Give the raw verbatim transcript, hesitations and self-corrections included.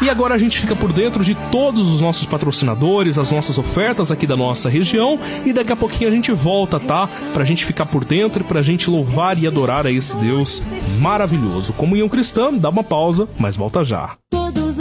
E agora a gente fica por dentro de todos os nossos patrocinadores, as nossas ofertas aqui da nossa região, e daqui a pouquinho a gente volta, tá? Pra gente ficar por dentro e pra gente louvar e adorar a esse Deus maravilhoso. Comunhão Cristã, dá uma pausa, mas volta já.